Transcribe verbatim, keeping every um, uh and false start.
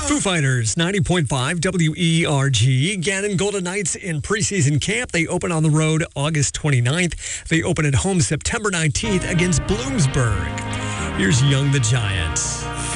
Foo Fighters, ninety point five W E R G. Gannon Golden Knights in preseason camp. They open on the road August twenty-ninth. They open at home September nineteenth against Bloomsburg. Here's Young the Giant.